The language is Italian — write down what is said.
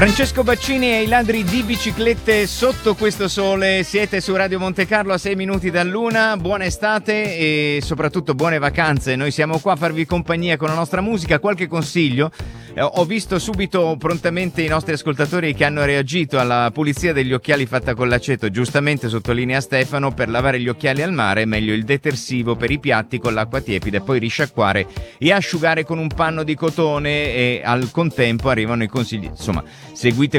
Francesco Baccini e i ladri di biciclette sotto questo sole. Siete su Radio Monte Carlo a 6 minuti dall'una. Buona estate e soprattutto buone vacanze. Noi siamo qua a farvi compagnia con la nostra musica. Qualche consiglio? Ho visto subito prontamente i nostri ascoltatori che hanno reagito alla pulizia degli occhiali fatta con l'aceto. Giustamente sottolinea Stefano: per lavare gli occhiali al mare è meglio il detersivo per i piatti con l'acqua tiepida e poi risciacquare e asciugare con un panno di cotone, e al contempo arrivano i consigli. Insomma, seguite